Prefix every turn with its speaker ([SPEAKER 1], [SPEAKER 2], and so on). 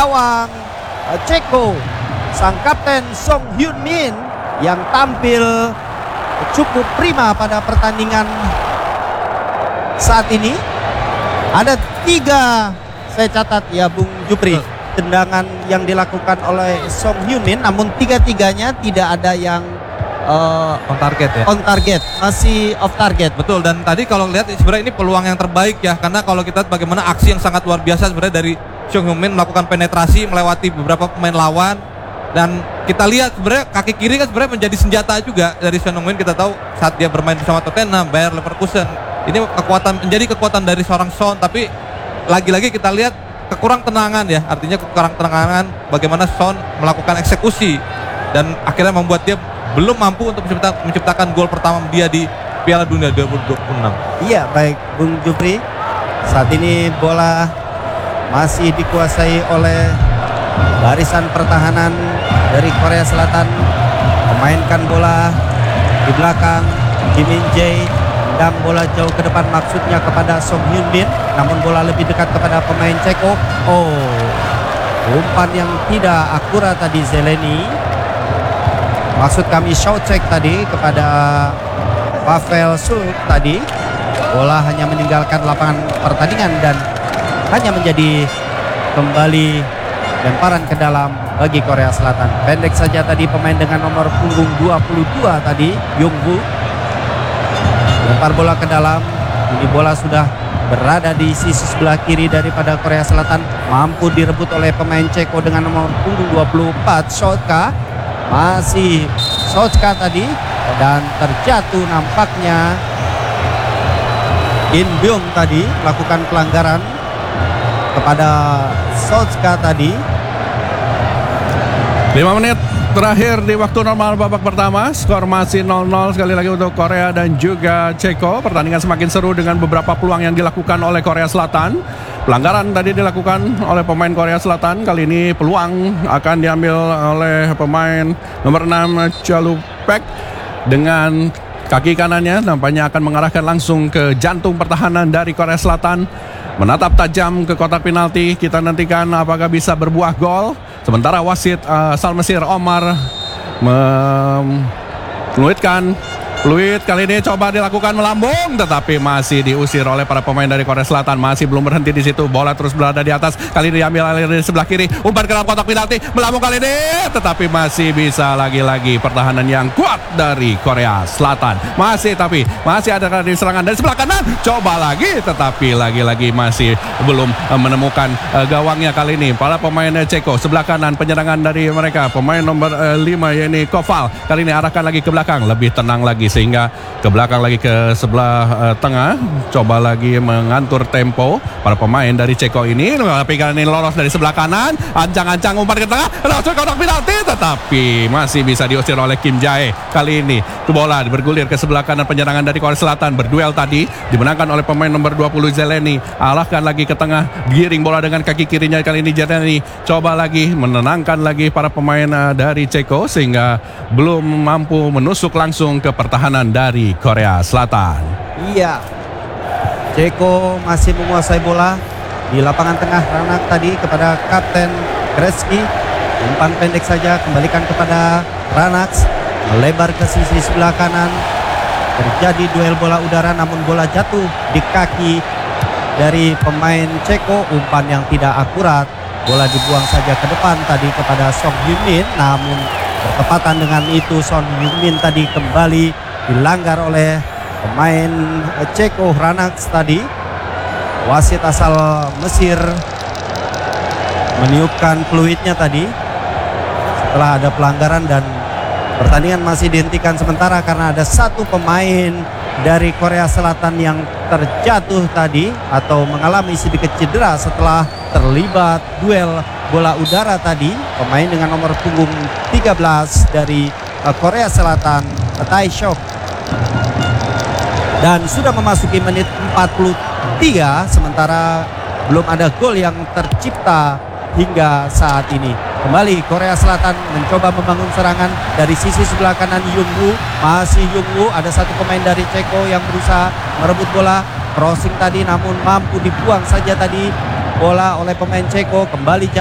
[SPEAKER 1] gawang Ceko, sang kapten Song Hyun Min yang tampil cukup prima pada pertandingan saat ini. Ada 3 saya catat ya Bung Jupri, tendangan yang dilakukan oleh Song Hyun Min, namun 3-3-nya tidak ada yang
[SPEAKER 2] on target ya.
[SPEAKER 1] On target, masih off target.
[SPEAKER 2] Betul, dan tadi kalau lihat sebenarnya ini peluang yang terbaik ya, karena kalau kita lihat bagaimana aksi yang sangat luar biasa sebenarnya dari Song Hyun Min melakukan penetrasi melewati beberapa pemain lawan, dan kita lihat sebenarnya kaki kiri kan sebenarnya menjadi senjata juga dari Song Hyun Min. Kita tahu saat dia bermain bersama Tottenham, Bayer Leverkusen, ini menjadi kekuatan dari seorang Son, tapi lagi-lagi kita lihat kekurang tenangan ya, artinya kekurang tenangan bagaimana Son melakukan eksekusi dan akhirnya membuat dia belum mampu untuk menciptakan gol pertama dia di Piala Dunia 2026.
[SPEAKER 1] Iya, baik Bung Jupri. Saat ini bola masih dikuasai oleh barisan pertahanan dari Korea Selatan. Memainkan bola di belakang, Kim Min Jae dan bola jauh ke depan, maksudnya kepada Song Hyun Min, namun bola lebih dekat kepada pemain Ceko. Umpan yang tidak akurat tadi Zeleny. Maksud kami Showcheck tadi kepada Pavel Suk tadi. Bola hanya meninggalkan lapangan pertandingan dan hanya menjadi kembali lemparan ke dalam bagi Korea Selatan. Pendek saja tadi pemain dengan nomor punggung 22 tadi, Yongwoo. Lempar bola ke dalam. Ini bola sudah berada di sisi sebelah kiri daripada Korea Selatan. Mampu direbut oleh pemain Ceko dengan nomor punggung 24, Sotka. Masih Sotka tadi, dan terjatuh nampaknya In Byung tadi melakukan pelanggaran kepada Sotka tadi.
[SPEAKER 3] 5 menit terakhir di waktu normal babak pertama. Skor masih 0-0 sekali lagi untuk Korea dan juga Ceko. Pertandingan semakin seru dengan beberapa peluang yang dilakukan oleh Korea Selatan. Pelanggaran tadi dilakukan oleh pemain Korea Selatan. Kali ini peluang akan diambil oleh pemain nomor 6 Chalupek. Dengan kaki kanannya nampaknya akan mengarahkan langsung ke jantung pertahanan dari Korea Selatan. Menatap tajam ke kotak penalti. Kita nantikan apakah bisa berbuah gol. Sementara wasit asal Mesir Omar meluitkan. Fluid kali ini coba dilakukan melambung, tetapi masih diusir oleh para pemain dari Korea Selatan. Masih belum berhenti di situ. Bola terus berada di atas. Kali ini diambil alih dari sebelah kiri. Umpan ke dalam kotak penalti. Melambung kali ini, tetapi masih bisa lagi-lagi pertahanan yang kuat dari Korea Selatan. Masih ada kali serangan dari sebelah kanan. Coba lagi, tetapi lagi-lagi masih belum menemukan gawangnya kali ini. Para pemain Ceko sebelah kanan, penyerangan dari mereka. Pemain nomor 5 yakni Koval. Kali ini arahkan lagi ke belakang, lebih tenang lagi sehingga ke belakang lagi ke sebelah tengah. Coba lagi mengatur tempo para pemain dari Ceko ini. Tapi kali ini lolos dari sebelah kanan, ancang-ancang umpan ke tengah, langsung kotak penalti, tetapi masih bisa diusir oleh Kim Jae. Kali ini bola bergulir ke sebelah kanan, penyerangan dari Korea Selatan. Berduel tadi dimenangkan oleh pemain nomor 20 Zeleny. Arahkan lagi ke tengah, giring bola dengan kaki kirinya. Kali ini Zeleny coba lagi menenangkan lagi para pemain dari Ceko sehingga belum mampu menusuk langsung ke pertahanan dari Korea Selatan.
[SPEAKER 1] Iya, Ceko masih menguasai bola di lapangan tengah. Ranak tadi kepada Kapten Gretzky. Umpan pendek saja, kembalikan kepada Ranax. Melebar ke sisi sebelah kanan. Terjadi duel bola udara, namun bola jatuh di kaki dari pemain Ceko. Umpan yang tidak akurat. Bola dibuang saja ke depan tadi kepada Song Hyun Min, namun bertepatan dengan itu Song Hyun Min tadi kembali dilanggar oleh pemain Ceko, Ranax tadi. Wasit asal Mesir meniupkan peluitnya tadi setelah ada pelanggaran, dan pertandingan masih dihentikan sementara karena ada satu pemain dari Korea Selatan yang terjatuh tadi atau mengalami sedikit cedera setelah terlibat duel bola udara tadi. Pemain dengan nomor punggung 13 dari Korea Selatan, Tai Shok. Dan sudah memasuki menit 43, sementara belum ada gol yang tercipta hingga saat ini. Kembali Korea Selatan mencoba membangun serangan dari sisi sebelah kanan. Yongwoo, masih Yongwoo. Ada satu pemain dari Ceko yang berusaha merebut bola. Crossing tadi namun mampu dibuang saja tadi bola oleh pemain Ceko. Kembali